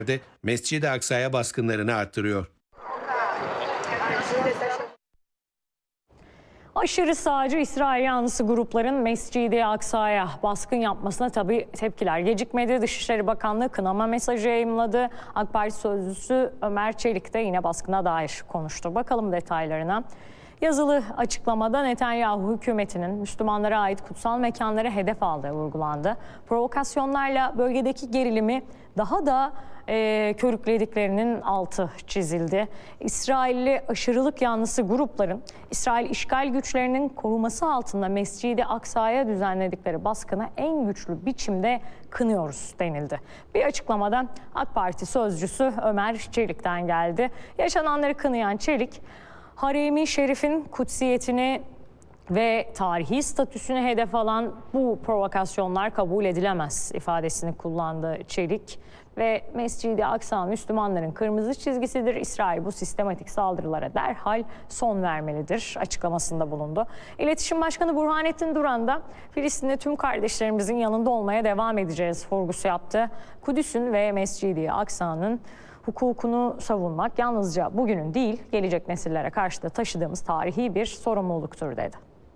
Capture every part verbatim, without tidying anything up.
de Mescid-i Aksa'ya baskınlarını arttırıyor. Aşırı sağcı İsrail yanlısı grupların Mescid-i Aksa'ya baskın yapmasına tabii tepkiler gecikmedi. Dışişleri Bakanlığı kınama mesajı yayımladı. AK Parti sözcüsü Ömer Çelik de yine baskına dair konuştu. Bakalım detaylarına. Yazılı açıklamada Netanyahu hükümetinin Müslümanlara ait kutsal mekanları hedef aldığı vurgulandı. Provokasyonlarla bölgedeki gerilimi daha da e, körüklediklerinin altı çizildi. İsrailli aşırılık yanlısı grupların İsrail işgal güçlerinin koruması altında Mescid-i Aksa'ya düzenledikleri baskını en güçlü biçimde kınıyoruz denildi. Bir açıklamada AK Parti sözcüsü Ömer Çelik'ten geldi. Yaşananları kınayan Çelik, Harem-i Şerif'in kutsiyetini ve tarihi statüsünü hedef alan bu provokasyonlar kabul edilemez ifadesini kullandı Çelik. Ve Mescid-i Aksa Müslümanların kırmızı çizgisidir. İsrail bu sistematik saldırılara derhal son vermelidir açıklamasında bulundu. İletişim Başkanı Burhanettin Duran da Filistin'de tüm kardeşlerimizin yanında olmaya devam edeceğiz vurgusu yaptı. Kudüs'ün ve Mescid-i Aksa'nın hukukunu savunmak yalnızca bugünün değil, gelecek nesillere karşı da taşıdığımız tarihi bir sorumluluktur dedi.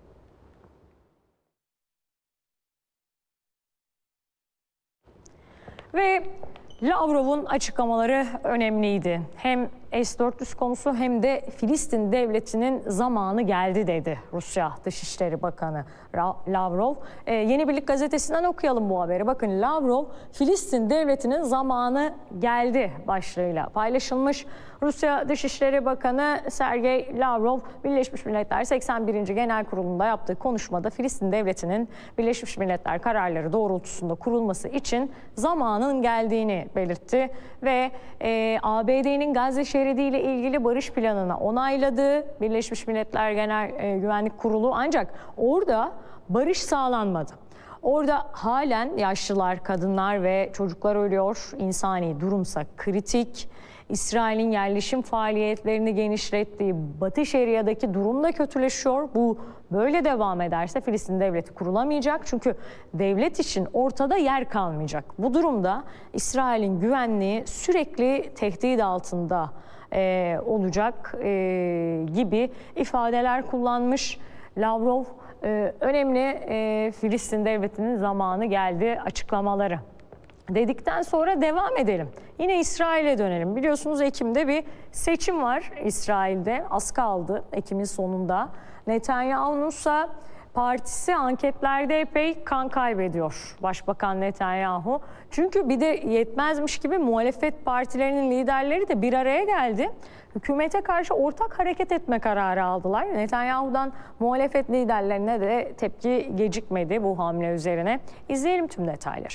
Ve Lavrov'un açıklamaları önemliydi. Hem S dört yüz konusu hem de Filistin devletinin zamanı geldi dedi Rusya Dışişleri Bakanı Lavrov. Ee, Yeni Birlik gazetesinden okuyalım bu haberi. Bakın, Lavrov Filistin devletinin zamanı geldi başlığıyla paylaşılmış. Rusya Dışişleri Bakanı Sergey Lavrov, Birleşmiş Milletler seksen birinci Genel Kurulu'nda yaptığı konuşmada Filistin devletinin Birleşmiş Milletler kararları doğrultusunda kurulması için zamanın geldiğini belirtti ve e, A B D'nin Gazze şeridiyle ilgili barış planını onayladı Birleşmiş Milletler Genel e, Güvenlik Kurulu, ancak orada barış sağlanmadı. Orada halen yaşlılar, kadınlar ve çocuklar ölüyor. İnsani durumsa kritik. İsrail'in yerleşim faaliyetlerini genişlettiği Batı Şeria'daki durum da kötüleşiyor. Bu böyle devam ederse Filistin devleti kurulamayacak. Çünkü devlet için ortada yer kalmayacak. Bu durumda İsrail'in güvenliği sürekli tehdit altında e, olacak e, gibi ifadeler kullanmış Lavrov. E, önemli e, Filistin devletinin zamanı geldi açıklamaları dedikten sonra devam edelim. Yine İsrail'e dönelim. Biliyorsunuz Ekim'de bir seçim var İsrail'de. Az kaldı Ekim'in sonunda. Netanyahu'nun ise partisi anketlerde epey kan kaybediyor Başbakan Netanyahu. Çünkü bir de yetmezmiş gibi muhalefet partilerinin liderleri de bir araya geldi. Hükümete karşı ortak hareket etme kararı aldılar. Netanyahu'dan muhalefet liderlerine de tepki gecikmedi bu hamle üzerine. İzleyelim tüm detayları.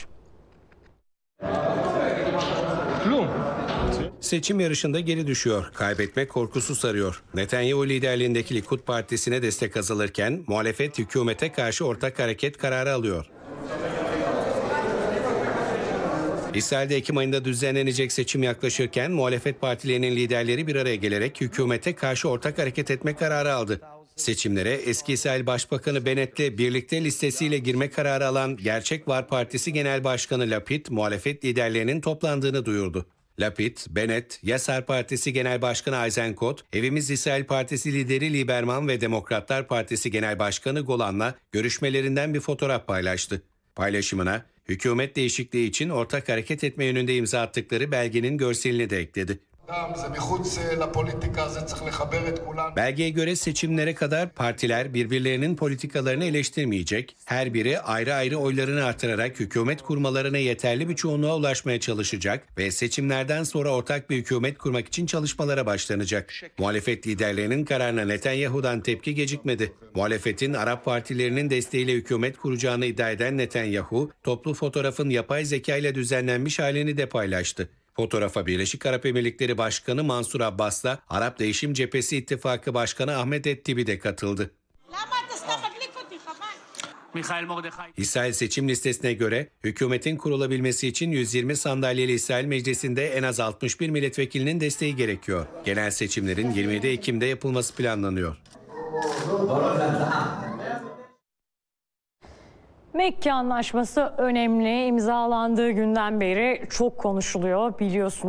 Seçim yarışında geri düşüyor. Kaybetme korkusu sarıyor. Netanyahu liderliğindeki Likud Partisi'ne destek azalırken muhalefet hükümete karşı ortak hareket kararı alıyor. İsrail'de Ekim ayında düzenlenecek seçim yaklaşırken muhalefet partilerinin liderleri bir araya gelerek hükümete karşı ortak hareket etme kararı aldı. Seçimlere eski İsrail Başbakanı Bennett'le birlikte listesiyle girme kararı alan Gerçek Var Partisi Genel Başkanı Lapid, muhalefet liderlerinin toplandığını duyurdu. Lapid, Bennett, Yasar Partisi Genel Başkanı Eisenkot, Evimiz İsrail Partisi lideri Lieberman ve Demokratlar Partisi Genel Başkanı Golan'la görüşmelerinden bir fotoğraf paylaştı. Paylaşımına, hükümet değişikliği için ortak hareket etme yönünde imza attıkları belgenin görselini de ekledi. Belgeye göre seçimlere kadar partiler birbirlerinin politikalarını eleştirmeyecek, her biri ayrı ayrı oylarını artırarak hükümet kurmalarına yeterli bir çoğunluğa ulaşmaya çalışacak ve seçimlerden sonra ortak bir hükümet kurmak için çalışmalara başlanacak. Muhalefet liderlerinin kararına Netanyahu'dan tepki gecikmedi. Muhalefetin Arap partilerinin desteğiyle hükümet kuracağını iddia eden Netanyahu, toplu fotoğrafın yapay zeka ile düzenlenmiş halini de paylaştı. Fotoğrafa Birleşik Arap Emirlikleri Başkanı Mansur Abbas'la Arap Değişim Cephesi İttifakı Başkanı Ahmet Ettibi de katıldı. İsrail seçim listesine göre hükümetin kurulabilmesi için yüz yirmi sandalyeli İsrail Meclisi'nde en az altmış bir milletvekilinin desteği gerekiyor. Genel seçimlerin yirmi yedi Ekim'de yapılması planlanıyor. Mekke Anlaşması önemli. İmzalandığı günden beri çok konuşuluyor biliyorsunuz.